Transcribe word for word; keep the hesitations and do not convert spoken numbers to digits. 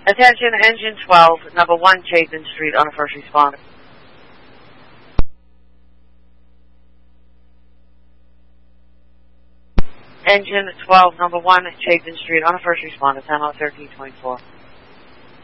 Attention, engine twelve, number one, Chapin Street, on a first responder. Engine twelve, number one, Chapin Street, on a first responder, time out thirteen twenty-four.